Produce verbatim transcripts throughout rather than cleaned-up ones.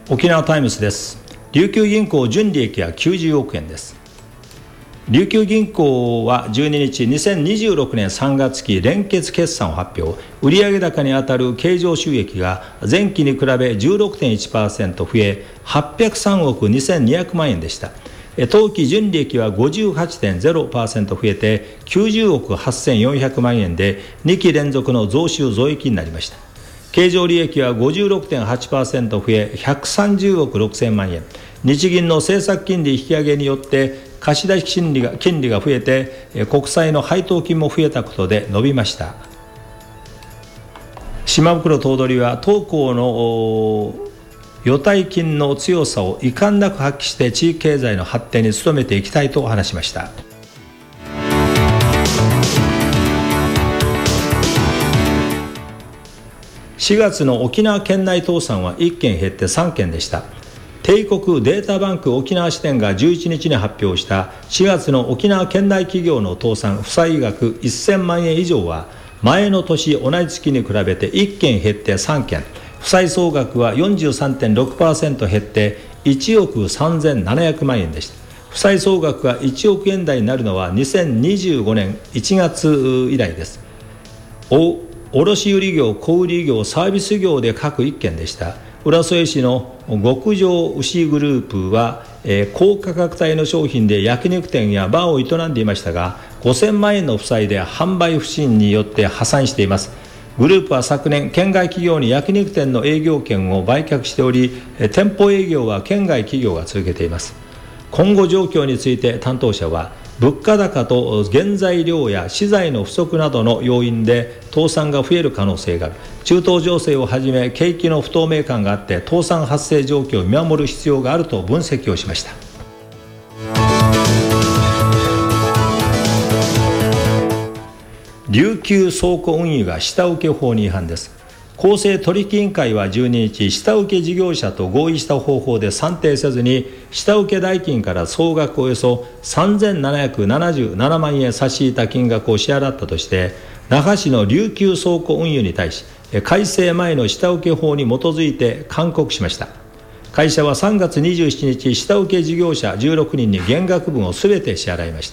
沖縄タイムズです。琉球銀行純利益はきゅうじゅうおくえんです。琉球銀行はじゅうににち、にせんにじゅうろくねんさんがつき連結決算を発表。売上高にあたる経常収益が前期に比べ じゅうろくてんいちパーセント 増え、はっぴゃくさんおくにせんにひゃくまんえんでした。当期純利益は ごじゅうはちてんゼロパーセント 増えてきゅうじゅうおくはっせんよんひゃくまんえんで、にき連続の増収増益になりました。経常利益は ごじゅうろくてんはちパーセント 増えひゃくさんじゅうおくろくせんまんえん。日銀の政策金利引き上げによって貸出金利が金利が増えて国債の配当金も増えたことで伸びました。島袋頭取は当行の預貸金の強さを遺憾なく発揮して地域経済の発展に努めていきたいと話しました。しがつの沖縄県内倒産はいっけん減ってさんけんでした。帝国データバンク沖縄支店がじゅういちにちに発表したしがつの沖縄県内企業の倒産負債額せんまんえん以上は前の年同じ月に比べていっけん減ってさんけん、負債総額は よんじゅうさんてんろくパーセント 減っていちおくさんぜんななひゃくまんえんでした。負債総額がいちおくえん台になるのはにせんにじゅうごねんいちがつ以来です。お卸売業、小売業、サービス業で各いっけんでした。浦添市の極上牛グループは、えー、高価格帯の商品で焼肉店やバーを営んでいましたが、ごせんまんえんの負債で販売不振によって破産しています。グループは昨年、県外企業に焼肉店の営業権を売却しており、えー、店舗営業は県外企業が続けています。今後状況について担当者は、物価高と原材料や資材の不足などの要因で倒産が増える可能性がある。中東情勢をはじめ景気の不透明感があって倒産発生状況を見守る必要があると分析をしました。琉球倉庫運輸が下請け法に違反です。公正取引委員会はじゅうににち、下請け事業者と合意した方法で算定せずに下請け代金から総額およそさんぜんななひゃくななじゅうななまんえん差し引いた金額を支払ったとして、那覇市の琉球倉庫運輸に対し改正前の下請け法に基づいて勧告しました。会社はさんがつにじゅうしちにち、下請け事業者じゅうろくにんに減額分をすべて支払いました。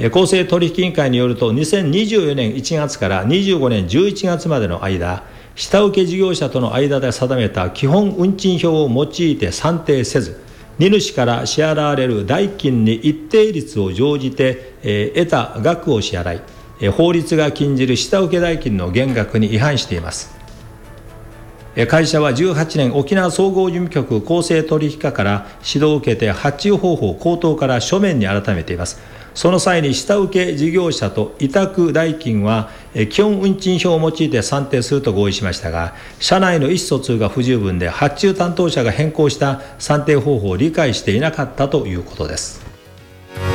公正取引委員会によると、にせんにじゅうよねんいちがつからにじゅうごねんじゅういちがつまでの間、下請け事業者との間で定めた基本運賃表を用いて算定せず、荷主から支払われる代金に一定率を乗じて、えー、得た額を支払い、えー、法律が禁じる下請け代金の減額に違反しています。会社はじゅうはちねん、沖縄総合事務局公正取引課から指導を受けて発注方法口頭から書面に改めています。その際に下請け事業者と委託代金は基本運賃表を用いて算定すると合意しましたが、社内の意思疎通が不十分で発注担当者が変更した算定方法を理解していなかったということです。